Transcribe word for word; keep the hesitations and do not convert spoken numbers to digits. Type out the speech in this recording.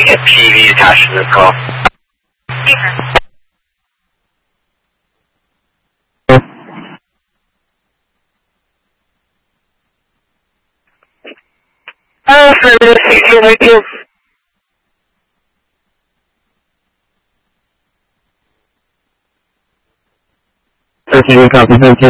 get P V attached to this call. Uh, for sixteen, thank you. thirteen, copy, thank you.